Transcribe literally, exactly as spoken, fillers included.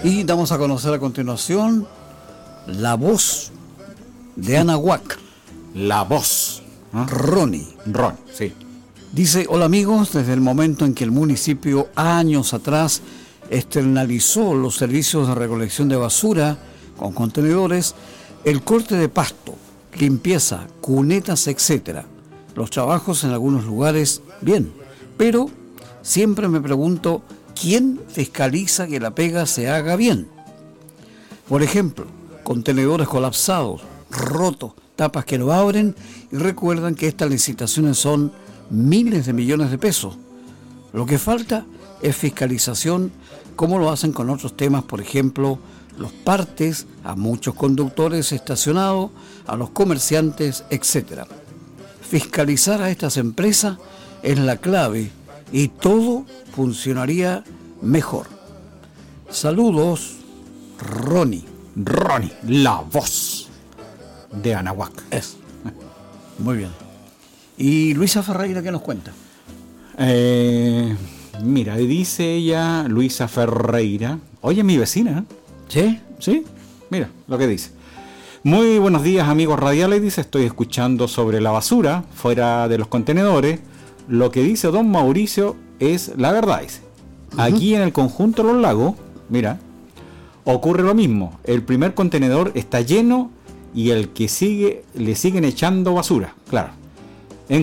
Y damos a conocer a continuación la voz de Anahuac. La voz. ¿Ah? Ronnie. Ron, sí. Dice: hola amigos, desde el momento en que el municipio años atrás externalizó los servicios de recolección de basura con contenedores, el corte de pasto, limpieza, cunetas, etcétera, los trabajos en algunos lugares, bien, pero siempre me pregunto, ¿quién fiscaliza que la pega se haga bien? Por ejemplo, contenedores colapsados, rotos, tapas que no abren, y recuerdan que estas licitaciones son miles de millones de pesos. Lo que falta es fiscalización, como lo hacen con otros temas, por ejemplo, los partes a muchos conductores estacionados, a los comerciantes, etcétera. Fiscalizar a estas empresas es la clave y todo funcionaría mejor. Saludos, Ronnie. Ronnie, la voz de Anahuac. Es. Muy bien. ¿Y Luisa Ferreira qué nos cuenta? Eh, mira, dice ella, Luisa Ferreira. Oye, mi vecina. ¿Sí? ¿Sí? Mira lo que dice. Muy buenos días, amigos radiales. Dice, estoy escuchando sobre la basura fuera de los contenedores. Lo que dice don Mauricio es la verdad, dice. Uh-huh. Aquí en el conjunto de los lagos, mira, ocurre lo mismo. El primer contenedor está lleno y el que sigue, le siguen echando basura. Claro.